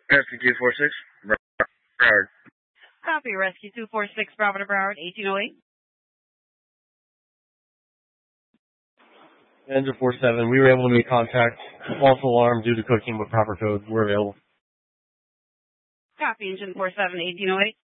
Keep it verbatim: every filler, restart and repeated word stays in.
Rescue two four six, Broward. Copy, Rescue two four six, Bravo to Broward, eighteen oh eight. Engine four seven, we were able to make contact. False alarm due to cooking, but proper code. We're available. Copy, Engine four seven, eighteen oh eight.